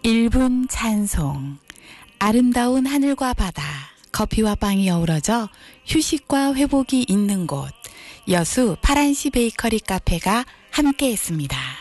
1분 찬송. 아름다운 하늘과 바다, 커피와 빵이 어우러져 휴식과 회복이 있는 곳, 여수 파란시 베이커리 카페가 함께했습니다.